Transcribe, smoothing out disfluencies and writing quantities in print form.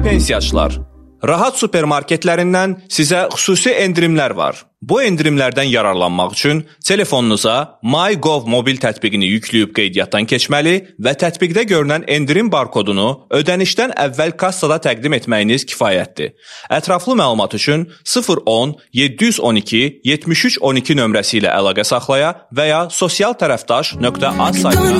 pensiyaçılar, Rahat supermarketlərindən sizə xüsusi endirimlər var. Bu endirimlərdən yararlanmaq üçün telefonunuza MyGov mobil tətbiqini yükləyib qeydiyyatdan keçməli və tətbiqdə görünən endirim barkodunu ödənişdən əvvəl kassada təqdim etməyiniz kifayətdir. Ətraflı məlumat üçün 010 712 7312 nömrəsi ilə əlaqə saxlaya və ya sosialtərəfdaş.az saytına